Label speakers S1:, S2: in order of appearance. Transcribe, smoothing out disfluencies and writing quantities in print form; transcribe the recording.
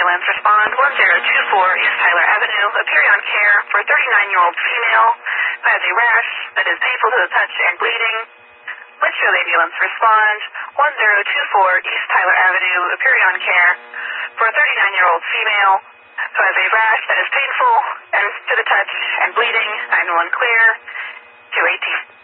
S1: ambulance respond 1024 East Tyler Avenue, appearing on care for a 39-year-old female who has a rash that is painful to the touch and bleeding. Litchfield ambulance respond 1024 East Tyler Avenue, appearing on care for a 39-year-old female who has a rash that is painful and to the touch and bleeding. 911 clear. 218.